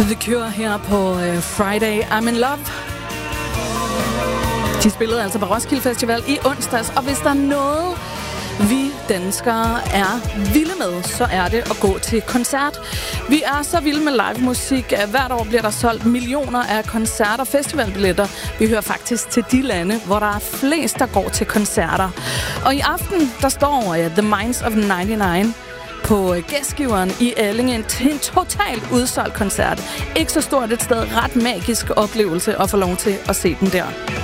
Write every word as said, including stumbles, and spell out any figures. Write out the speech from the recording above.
The Cure her på uh, Friday I'm in Love. De spillede altså på Roskilde Festival i onsdags, og hvis der er noget, vi danskere er vilde med, så er det at gå til koncert. Vi er så vilde med live musik. Hvert år bliver der solgt millioner af koncerter og festivalbilletter. Vi hører faktisk til de lande, hvor der er flest, der går til koncerter. Og i aften, der står uh, The Minds of nioghalvfems på gæstgiveren i Allinge til en totalt udsolgt koncert. Ikke så stort et sted, ret magisk oplevelse at få lov til at se den der.